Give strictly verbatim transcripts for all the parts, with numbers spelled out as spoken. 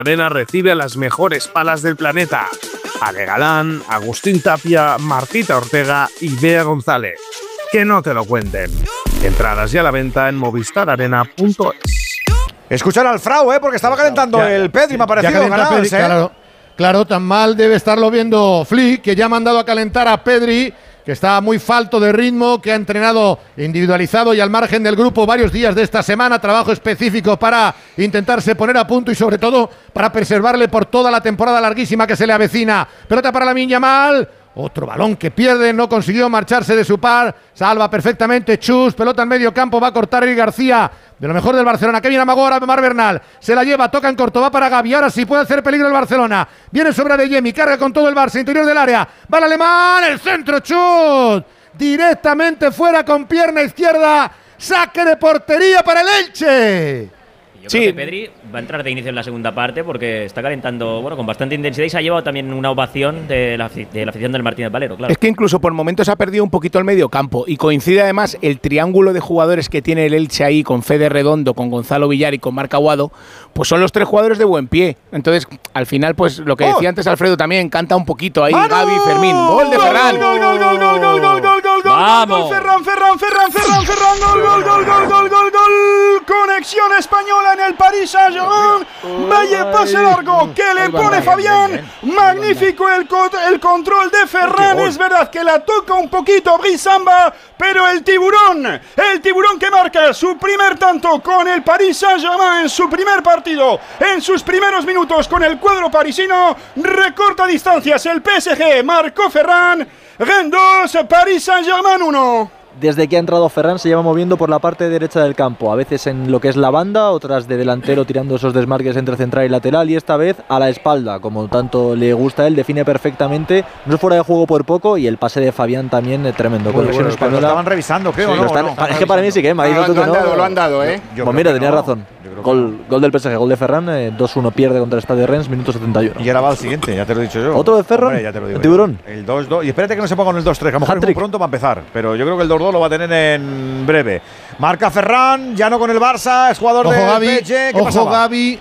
Arena recibe a las mejores palas del planeta. Ale Galán, Agustín Tapia, Martita Ortega y Bea González. Que no te lo cuenten. Entradas ya a la venta en movistar arena punto es. Escuchar al Frau, ¿eh? Porque estaba calentando ya, el Pedri, me ha parecido. Canals, Pedri, ¿eh? Claro, claro, tan mal debe estarlo viendo Flick, que ya ha mandado a calentar a Pedri, que está muy falto de ritmo, que ha entrenado individualizado y al margen del grupo varios días de esta semana, trabajo específico para intentarse poner a punto y sobre todo para preservarle por toda la temporada larguísima que se le avecina. Pelota para Lamine Yamal, otro balón que pierde, no consiguió marcharse de su par, salva perfectamente Chus, pelota en medio campo, va a cortar Eric García, de lo mejor del Barcelona, que viene Amagora, Mar Bernal, se la lleva, toca en corto, va para Gavi, ahora sí puede hacer peligro el Barcelona, viene sobre Adeyemi, carga con todo el Barça, interior del área, va el alemán, el centro, Chus, directamente fuera con pierna izquierda, saque de portería para el Elche. Yo sí. creo que Pedri va a entrar de inicio en la segunda parte porque está calentando bueno, con bastante intensidad y se ha llevado también una ovación de la, de la afición del Martínez Valero, claro. Es que incluso por momentos ha perdido un poquito el medio campo y coincide además el triángulo de jugadores que tiene el Elche ahí con Fede Redondo, con Gonzalo Villar y con Marc Aguado, pues son los tres jugadores de buen pie. Entonces, al final, pues lo que decía antes Alfredo también canta un poquito ahí, Gavi, Fermín. ¡Gol de Ferran! ¡Gol, gol, gol, gol, gol, gol, gol, gol! ¡Vamos! Ferran, Ferran, Ferran, Ferran, Ferran, gol, gol, gol, gol, gol, gol, gol. Conexión española en el Paris Saint-Germain. Vaya pase largo que le pone Fabián. Magnífico el, co el control de Ferran. Es verdad que la toca un poquito Brisamba, pero el tiburón, el tiburón que marca su primer tanto con el Paris Saint-Germain en su primer partido, en sus primeros minutos con el cuadro parisino, recorta distancias. El P S G marcó Ferran. Rennes dos, Paris Saint-Germain uno. Desde que ha entrado Ferran se lleva moviendo por la parte derecha del campo, a veces en lo que es la banda, otras de delantero tirando esos desmarques entre central y lateral, y esta vez a la espalda, como tanto le gusta a él, define perfectamente, no es fuera de juego por poco, y el pase de Fabián también es tremendo. Bueno, bueno, española. Lo estaban revisando, creo, sí, ¿no? Están, no, es que para mí sí que, me ha dicho lo, tú lo, que han no. dado, lo han dado, ¿eh? Yo pues mira, tenía no. razón. Gol, gol del P S G, gol de Ferran, eh, dos uno pierde contra el Stade Rennes, minuto setenta y uno. Y ahora va al siguiente, ya te lo he dicho yo. ¿Otro de Ferran? Hombre, ya te lo digo ¿El tiburón? Yo. El dos dos. Y espérate que no se ponga en el dos tres, que a lo mejor es muy pronto va a empezar. Pero yo creo que el dos dos lo va a tener en breve. Marca Ferran, ya no con el Barça, es jugador ojo, de Gavi, P S G. ¿Qué ojo pasaba? Gavi,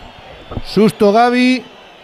susto Gavi.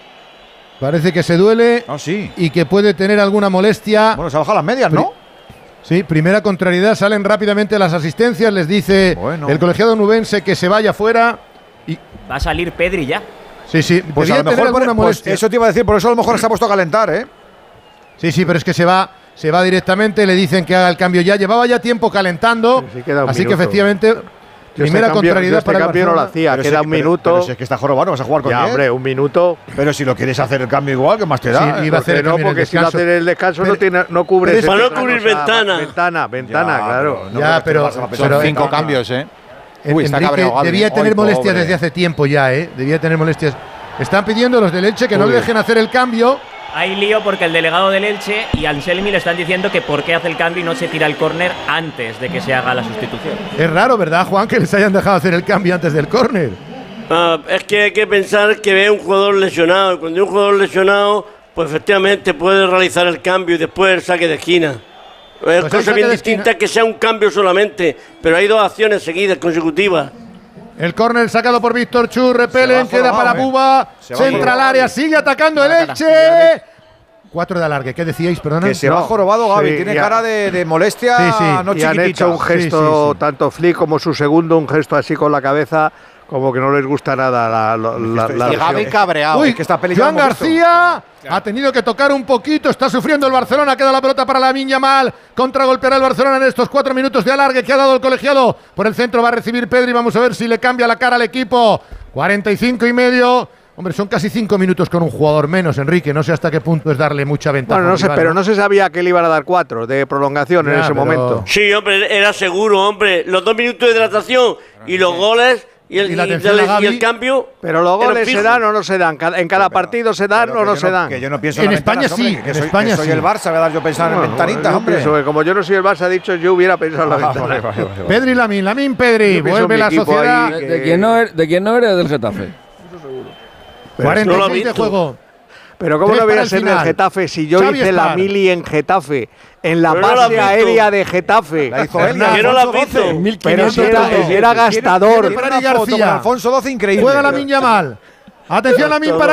Parece que se duele oh, sí. y que puede tener alguna molestia. Bueno, se ha bajado las medias, ¿no? Sí, primera contrariedad, salen rápidamente las asistencias, les dice bueno. el colegiado nubense que se vaya fuera. Y va a salir Pedri ya. Sí, sí, pues a lo mejor por, pues eso te iba a decir, por eso a lo mejor se ha puesto a calentar, ¿eh? Sí, sí, pero es que se va, se va directamente, le dicen que haga el cambio ya, llevaba ya tiempo calentando, sí, sí, así minuto. que efectivamente Yo primera este contrariedad este para cambio el no lo hacía, pero queda si, un pero, minuto. Pero si es que está jorobado, vas a jugar con ya, él. hombre, un minuto. Pero si lo quieres hacer el cambio igual, ¿qué más te da? Sí, iba a hacer no, porque si lo hace el descanso pero, no, tiene, no cubre. Para no cubrir ventana. Ventana, ventana, ya, claro. No, ya, pero, pero, pero son cinco cambios, ¿eh? Uy, está Enrique debía tener Ay, molestias pobre. desde hace tiempo ya, ¿eh? Debía tener molestias. Están pidiendo los del Elche que Uy. no le dejen hacer el cambio. Hay lío porque el delegado del Elche y Anselmi le están diciendo que por qué hace el cambio y no se tira el córner antes de que se haga la sustitución. Es raro, ¿verdad, Juan, que les hayan dejado hacer el cambio antes del córner? Ah, es que hay que pensar que ve un jugador lesionado y cuando hay un jugador lesionado, pues efectivamente puede realizar el cambio y después el saque de esquina. Es pues cosa bien distinta que sea un cambio solamente, pero hay dos acciones seguidas, consecutivas. El córner sacado por Víctor Chus, repelen, queda para eh. Buba, centra al área, sigue atacando el Elche. Cuatro de alargue, ¿qué decíais? Perdona. Que se va jorobado Gavi, sí, tiene ya. cara de, de molestia, sí, sí. no y chiquitita. han hecho un gesto, sí, sí, sí. tanto Flick como su segundo, un gesto así con la cabeza, como que no les gusta nada la, la, la, la y Gavi cabreado. Uy, es que está Joan García ha tenido que tocar un poquito, está sufriendo el Barcelona, queda la pelota para Lamine Yamal, contragolpeará el Barcelona en estos cuatro minutos de alargue que ha dado el colegiado. Por el centro va a recibir Pedri, vamos a ver si le cambia la cara al equipo. cuarenta y cinco y medio. Hombre, son casi cinco minutos con un jugador menos, Enrique. No sé hasta qué punto es darle mucha ventaja. Bueno, no sé, rival, pero ¿no? no se sabía que le iban a dar cuatro de prolongación ya, en ese pero... momento. Sí, hombre, era seguro, hombre. Los dos minutos de hidratación y los goles y el, y, y, y, y el cambio. Pero los goles se dan o no se dan. En cada partido se dan o no se dan. Que yo no pienso en, en España ventanas, sí. Hombre, que en soy, España que soy sí. el Barça, voy a dar yo pensar bueno, en ventanitas, yo hombre. Pienso que como yo no soy el Barça, ha dicho yo hubiera pensado en la ah, ventana. Vale, vale, vale, vale. Pedri Lamine, Lamine Pedri, vuelve la sociedad. De, de, quién no eres, ¿De quién no eres? Del Getafe. cuarenta y seis no de juego. Pero ¿cómo no voy a ser del Getafe si yo Xavi hice Spar. la mili en Getafe? En la pero base no la aérea de Getafe. La hizo él. ¿Quién no la ha visto? Pero si era, si era gastador. Para García. Alfonso doce, increíble. Juega Lamine Yamal. Atención Lamine para